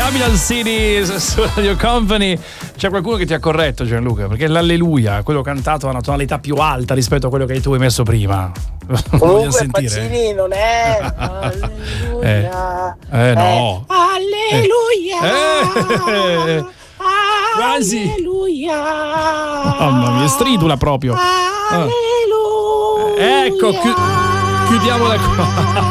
Capital City su Radio Company. C'è qualcuno che ti ha corretto, Gianluca, perché l'Alleluia, quello cantato, ha una tonalità più alta rispetto a quello che tu hai messo prima. Comunque Pacini non è Alleluia. No. Alleluia. Quasi. Alleluia. Mamma mia, stridula proprio. Alleluia. Ecco, chiudiamola qua.